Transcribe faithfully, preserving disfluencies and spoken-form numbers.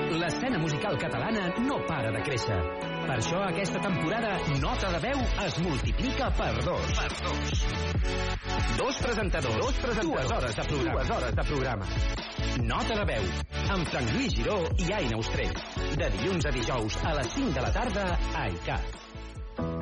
L'escena musical catalana no para de créixer. Per això aquesta temporada Nota de Veu es multiplica per dos. Per dos. Dos presentadors, dos presentadors, dues hores de programa. Dues hores de programa. Nota de Veu, amb Frank Lluís Giró i Aina Ostrell. De dilluns a dijous a les cinc de la tarda a I C A T.